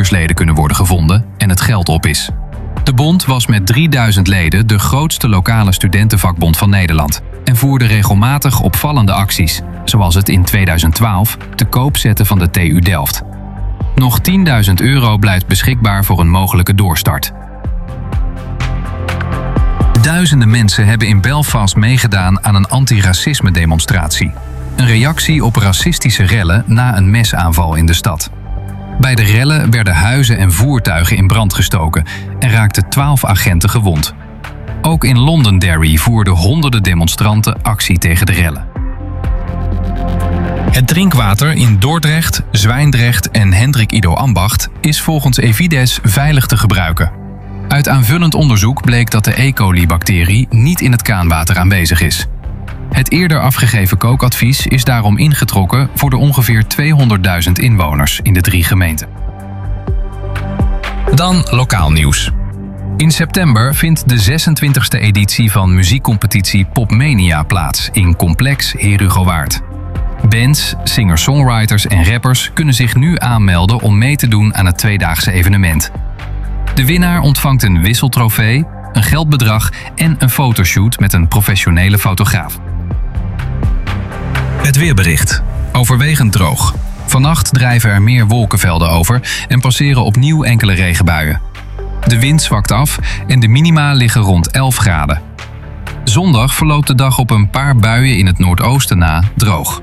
bestuursleden kunnen worden gevonden en het geld op is. De bond was met 3000 leden de grootste lokale studentenvakbond van Nederland en voerde regelmatig opvallende acties, zoals het in 2012 te koop zetten van de TU Delft. Nog €10.000 blijft beschikbaar voor een mogelijke doorstart. Duizenden mensen hebben in Belfast meegedaan aan een antiracisme-demonstratie. Een reactie op racistische rellen na een mesaanval in de stad. Bij de rellen werden huizen en voertuigen in brand gestoken en raakten 12 agenten gewond. Ook in Londonderry voerden honderden demonstranten actie tegen de rellen. Het drinkwater in Dordrecht, Zwijndrecht en Hendrik Ido Ambacht is volgens Evides veilig te gebruiken. Uit aanvullend onderzoek bleek dat de E. coli-bacterie niet in het kraanwater aanwezig is. Het eerder afgegeven kookadvies is daarom ingetrokken voor de ongeveer 200.000 inwoners in de 3 gemeenten. Dan lokaal nieuws. In september vindt de 26e editie van muziekcompetitie Popmania plaats in Complex Herugowaard. Bands, singer-songwriters en rappers kunnen zich nu aanmelden om mee te doen aan het tweedaagse evenement. De winnaar ontvangt een wisseltrofee, een geldbedrag en een fotoshoot met een professionele fotograaf. Het weerbericht. Overwegend droog. Vannacht drijven er meer wolkenvelden over en passeren opnieuw enkele regenbuien. De wind zwakt af en de minima liggen rond 11 graden. Zondag verloopt de dag op een paar buien in het noordoosten na droog.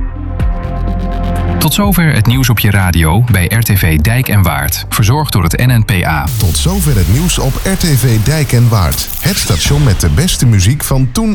Tot zover het nieuws op je radio bij RTV Dijk en Waard, verzorgd door het NNPA. Tot zover het nieuws op RTV Dijk en Waard. Het station met de beste muziek van toen